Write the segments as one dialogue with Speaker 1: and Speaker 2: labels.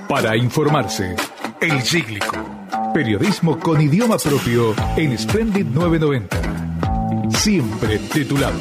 Speaker 1: Para informarse, El Cíclico. Periodismo con idioma propio en Splendid 990. Siempre de tu lado.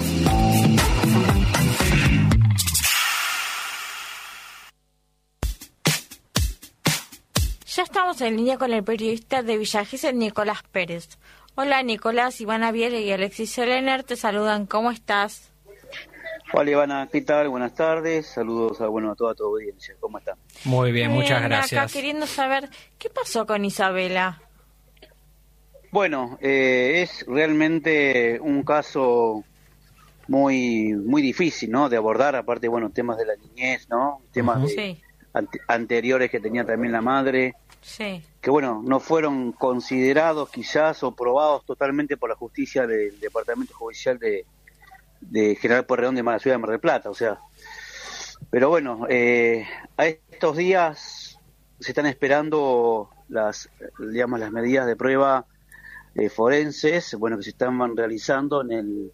Speaker 2: Ya estamos en línea con el periodista de Villa Gesell, Nicolás Pérez. Hola Nicolás, Ivana Viera y Alexis Solener te saludan. ¿Cómo estás?
Speaker 3: Hola Ivana, ¿qué tal? Buenas tardes. Saludos a toda tu audiencia. ¿Cómo están?
Speaker 4: Muy bien, muchas gracias.
Speaker 2: Acá queriendo saber qué pasó con Isabela.
Speaker 3: Bueno, es realmente un caso muy difícil, ¿no? De abordar, aparte, temas de la niñez, ¿no? Temas de anteriores que tenía también la madre.
Speaker 2: Sí.
Speaker 3: Que no fueron considerados quizás o probados totalmente por la justicia del Departamento Judicial de General Pueyrredón de la ciudad de Mar del Plata, pero a estos días se están esperando las medidas de prueba forenses, que se están realizando en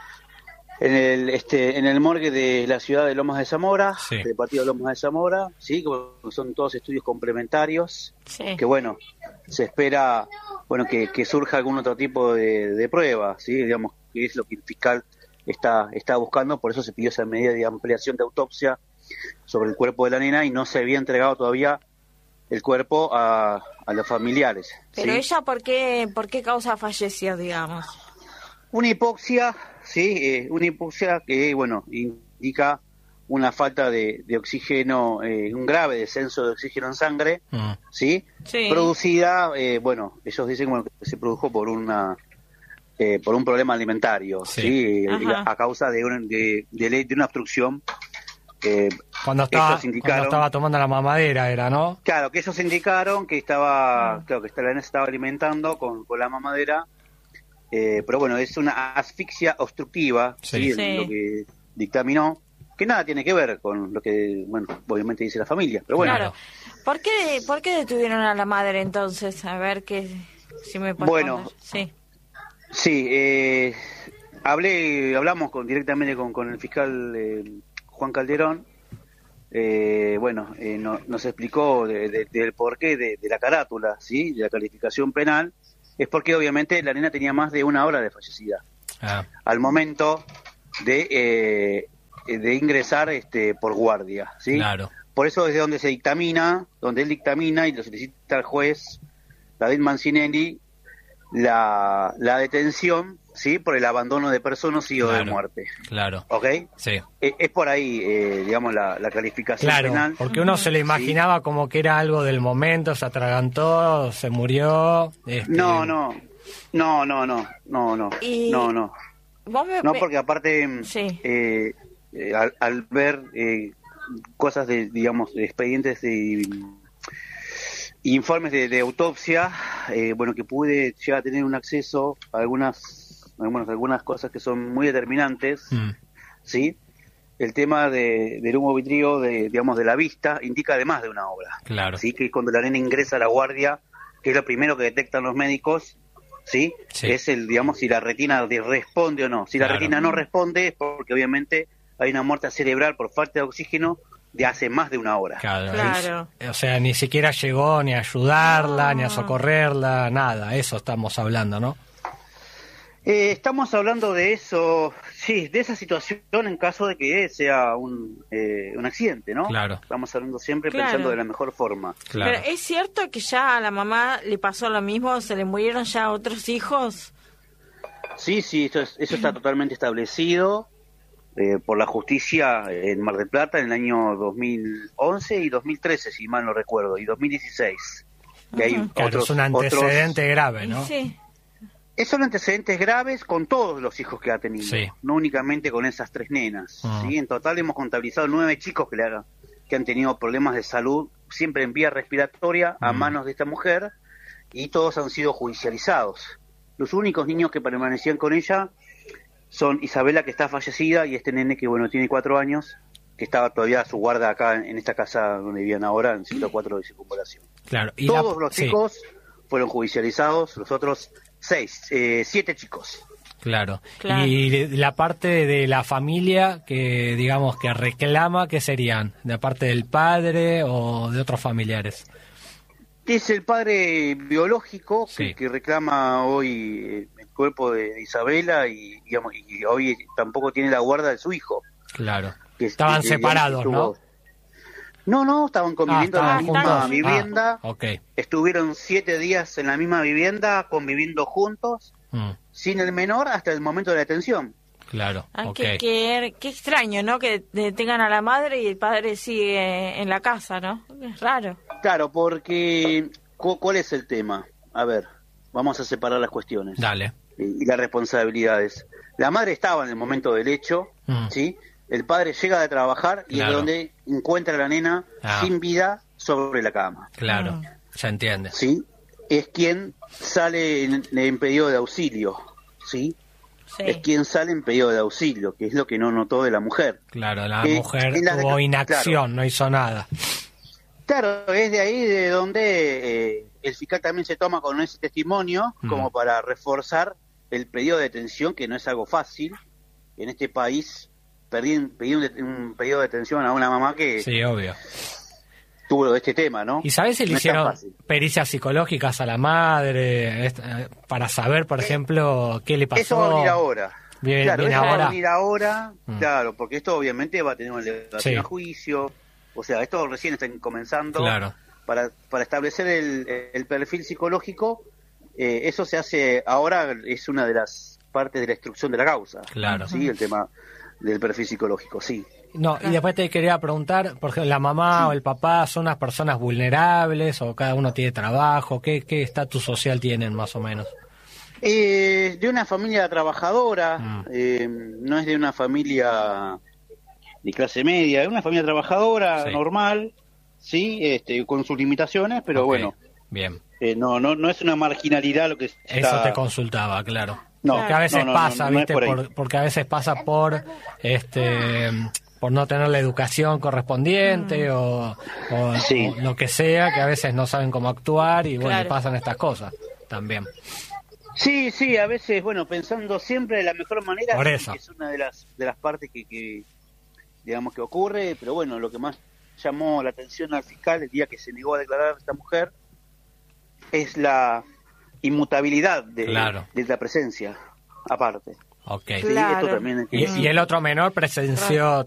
Speaker 3: el morgue de la ciudad de Lomas de Zamora, del partido de Lomas de Zamora, sí, que son todos estudios complementarios, que se espera que surja algún otro tipo de prueba, sí, que es lo que el fiscal está buscando. Por eso se pidió esa medida de ampliación de autopsia sobre el cuerpo de la nena y no se había entregado todavía el cuerpo a los familiares.
Speaker 2: Pero
Speaker 3: ¿sí?
Speaker 2: ella, ¿por qué causa falleció, digamos?
Speaker 3: Una hipoxia, una hipoxia que, indica una falta de oxígeno, un grave descenso de oxígeno en sangre, ¿sí? Producida, ellos dicen que se produjo por un problema alimentario, ¿sí? A causa de una obstrucción.
Speaker 4: Cuando estaba tomando la mamadera, era, ¿no?
Speaker 3: Claro, que ellos indicaron que la nena se estaba alimentando con la mamadera, pero es una asfixia obstructiva, ¿sí? Lo que dictaminó, que nada tiene que ver con lo que, obviamente dice la familia, pero
Speaker 2: Claro. ¿Por qué detuvieron a la madre entonces? A ver si me puedes contar.
Speaker 3: Sí, hablamos directamente con el fiscal Juan Calderón. Nos explicó del porqué de la carátula, ¿sí? De la calificación penal. Es porque obviamente la nena tenía más de una hora de fallecida al momento de ingresar por guardia, ¿sí?
Speaker 4: Claro.
Speaker 3: Por eso es de donde él dictamina y lo solicita al juez David Mancinelli la detención, ¿sí? Por el abandono de personas o de muerte.
Speaker 4: Claro.
Speaker 3: ¿Ok?
Speaker 4: Sí.
Speaker 3: Es por ahí, la calificación penal.
Speaker 4: Porque uno se le imaginaba como que era algo del momento, se atragantó, se murió.
Speaker 3: No.
Speaker 2: Y...
Speaker 3: No, porque aparte, al ver cosas de expedientes de informes de autopsia, que pude llegar a tener un acceso a algunas cosas que son muy determinantes, ¿sí? El tema del humo vitrío de la vista indica además de una obra,
Speaker 4: claro.
Speaker 3: ¿sí? Que cuando la nena ingresa a la guardia, que es lo primero que detectan los médicos, ¿sí? Es si la retina responde o no. Si la retina no responde es porque obviamente hay una muerte cerebral por falta de oxígeno de hace más de una hora.
Speaker 2: Claro.
Speaker 4: O sea, ni siquiera llegó ni a ayudarla, ni a socorrerla, nada. Eso estamos hablando, ¿no?
Speaker 3: Estamos hablando de eso, sí, de esa situación en caso de que sea un accidente, ¿no?
Speaker 4: Claro.
Speaker 3: Estamos hablando siempre pensando de la mejor forma.
Speaker 4: Claro.
Speaker 2: Pero ¿es cierto que ya a la mamá le pasó lo mismo? ¿Se le murieron ya otros hijos?
Speaker 3: Sí, eso está totalmente establecido por la justicia en Mar del Plata en el año 2011 y 2013, si mal no recuerdo, y 2016. Y hay
Speaker 4: es un antecedente grave, ¿no?
Speaker 2: Sí.
Speaker 3: Son antecedentes graves con todos los hijos que ha tenido, no únicamente con esas 3 nenas. ¿Sí? En total hemos contabilizado 9 chicos que han tenido problemas de salud, siempre en vía respiratoria, a manos de esta mujer, y todos han sido judicializados. Los únicos niños que permanecían con ella son Isabela, que está fallecida, y este nene que tiene 4 años, que estaba todavía a su guarda acá en esta casa donde vivían ahora, en 104 de Circunvalación.
Speaker 4: Claro. Y
Speaker 3: todos los chicos fueron judicializados, los otros 7 chicos.
Speaker 4: Claro. Y la parte de la familia que, digamos, que reclama, ¿qué serían? ¿De parte del padre o de otros familiares?
Speaker 3: Es el padre biológico que reclama hoy el cuerpo de Isabela y, digamos, y hoy tampoco tiene la guarda de su hijo.
Speaker 4: Claro. Estaban separados, ¿no?
Speaker 3: No, estaban conviviendo en la misma vivienda.
Speaker 4: Okay.
Speaker 3: Estuvieron 7 días en la misma vivienda, conviviendo juntos, sin el menor hasta el momento de la detención.
Speaker 4: Claro.
Speaker 2: Qué extraño, ¿no? Que detengan a la madre y el padre sigue en la casa, ¿no? Es raro.
Speaker 3: Claro, porque ¿cuál es el tema? A ver, vamos a separar las cuestiones.
Speaker 4: Dale.
Speaker 3: Y las responsabilidades. La madre estaba en el momento del hecho, ¿sí? El padre llega de trabajar y es donde encuentra a la nena sin vida sobre la cama.
Speaker 4: Claro, se entiende.
Speaker 3: ¿Sí? Es quien sale en pedido de auxilio, ¿sí? Es quien sale en pedido de auxilio, que es lo que no notó de la mujer.
Speaker 4: Claro, la mujer tuvo inacción, no hizo nada.
Speaker 3: Claro, es de ahí de donde el fiscal también se toma con ese testimonio como para reforzar el pedido de detención, que no es algo fácil. En este país pedí un pedido de detención a una mamá que
Speaker 4: obvio.
Speaker 3: tuvo este tema, ¿no?
Speaker 4: ¿Y sabes si le hicieron pericias psicológicas a la madre para saber, por ejemplo, qué le pasó?
Speaker 3: Eso va a venir ahora.
Speaker 4: Va
Speaker 3: a venir ahora, claro, porque esto obviamente va a tener una elevación a juicio. O sea, esto recién está comenzando.
Speaker 4: Claro.
Speaker 3: Para establecer el perfil psicológico, eso se hace ahora, es una de las partes de la instrucción de la causa.
Speaker 4: Claro.
Speaker 3: Sí, el tema del perfil psicológico, sí.
Speaker 4: No, y después te quería preguntar, por ejemplo, ¿la mamá o el papá son unas personas vulnerables o cada uno tiene trabajo? ¿Qué estatus social tienen más o menos?
Speaker 3: De una familia trabajadora, no es de una familia de clase media, es una familia trabajadora normal, sí, con sus limitaciones, pero bueno.
Speaker 4: Bien.
Speaker 3: No es una marginalidad lo que está...
Speaker 4: Eso te consultaba, claro.
Speaker 3: No,
Speaker 4: porque a veces pasa,
Speaker 3: no
Speaker 4: ¿viste? Porque a veces pasa por no tener la educación correspondiente o lo que sea, que a veces no saben cómo actuar y bueno, pasan estas cosas también.
Speaker 3: Sí, a veces, bueno, pensando siempre de la mejor manera,
Speaker 4: por eso.
Speaker 3: Es una de las partes que digamos que ocurre, pero bueno, lo que más llamó la atención al fiscal el día que se negó a declarar a esta mujer es la inmutabilidad de la presencia, aparte.
Speaker 4: Okay.
Speaker 3: Sí, esto también
Speaker 4: y el otro menor presenció